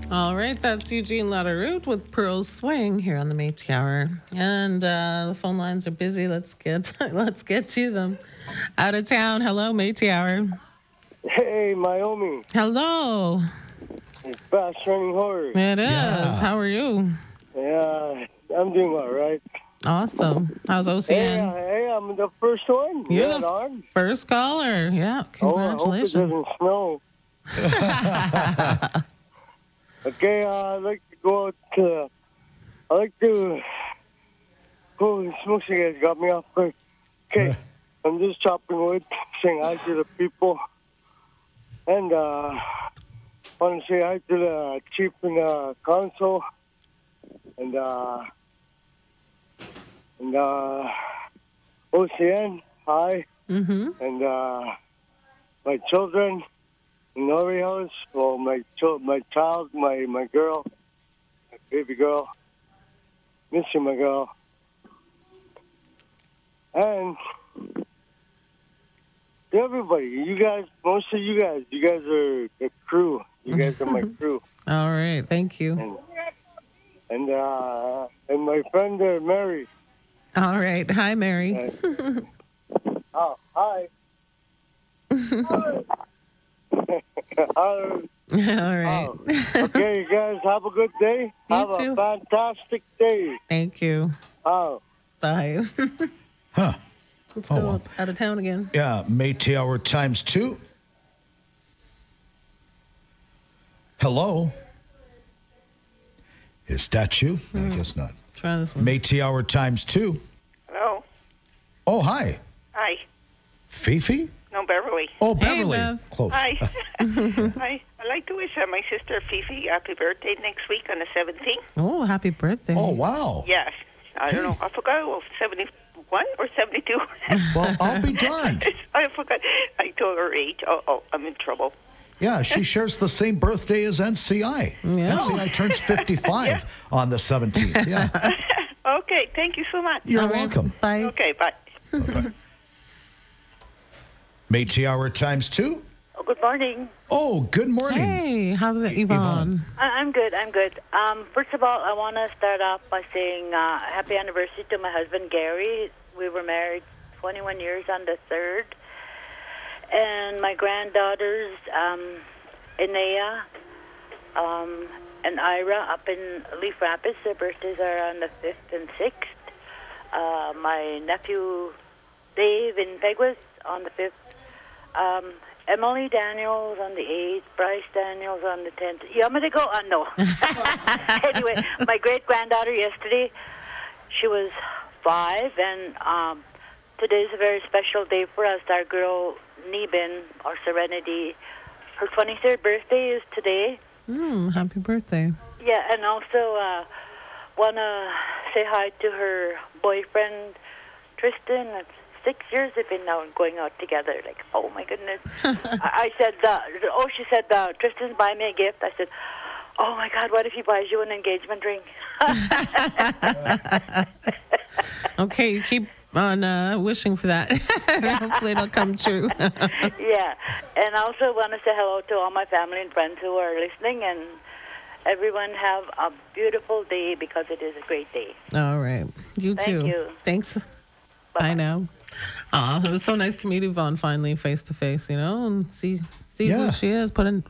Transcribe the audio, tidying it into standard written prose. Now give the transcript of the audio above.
All right, that's Eugene Latteroute with Pearl's Swing here on the Métis Hour. And the phone lines are busy. Let's get let's get to them. Out of town. Hello, Métis Hour. Hey, Naomi. Hello. It's Fast Training Horror. It is. Yeah. How are you? Yeah, I'm doing all right. Awesome. How's Hey, OCN? I'm the first one. You're Right the on. first caller. Yeah, Oh, I hope it congratulations. doesn't snow. Okay, I'd like to go out to... I like to... Holy smokes, you guys got me off guard. Okay, I'm just chopping wood, saying hi to the people. And want to say hi to the chief in the council. And OCN, hi. Mm-hmm. And my children in Nori House. Well, my child, my girl, my baby girl. Miss you, my girl. And to everybody, you guys, most of you guys are the crew. You guys are my crew. All right. Thank you. And my friend Mary. All right. Hi, Mary. Oh, hi. All right. Okay, you guys have a good day. Have too. a fantastic day. Thank you. Oh. Bye. Huh. Let's Oh, go well. out of town again. Yeah, Métis Hour times 2. Hello. Is that you? I guess not. Try this one. Métis Hour times 2. Hello. Oh, hi. Hi. Fifi? No, Beverly. Oh, Hey, Beverly. Bev. Close. Hi. Hi. I'd like to wish my sister Fifi happy birthday next week on the 17th. Oh, happy birthday. Oh, wow. Yes. I don't know. I forgot. Well, 71 or 72. Well, I'll be darned. I forgot. I told her age. Oh, I'm in trouble. Yeah, she shares the same birthday as NCI. Yeah. NCI turns 55 on the 17th. Yeah. Okay. Thank you so much. You're All right. welcome. Bye. Okay. Bye. Métis Hour times 2. Oh, good morning. Oh, good morning. Hey, how's it, Yvonne? I'm good. I'm good. First of all, I want to start off by saying happy anniversary to my husband, Gary. We were married 21 years on the 3rd. And my granddaughters, Inea and Ira, up in Leaf Rapids, their birthdays are on the 5th and 6th. My nephew, Dave, in Peguas on the 5th. Emily Daniels on the 8th, Bryce Daniels on the 10th. You want me to go? No. Anyway, my great-granddaughter yesterday, she was 5, and today's a very special day for us. Our girl, Neben, or Serenity, her 23rd birthday is today. Happy birthday. Yeah, and also want to say hi to her boyfriend, Tristan. It's 6 years they've been now going out together. Like, oh my goodness. I said, she said, Tristan's buying me a gift. I said, oh my God, what if he buys you an engagement ring? Okay, you keep on wishing for that. Hopefully it'll come true. Yeah, and I also want to say hello to all my family and friends who are listening, and everyone have a beautiful day because it is a great day. All right. You Thank too. you. Thanks. Bye-bye. I know. It was so nice to meet Yvonne finally face to face, and see Yeah. who she is. Put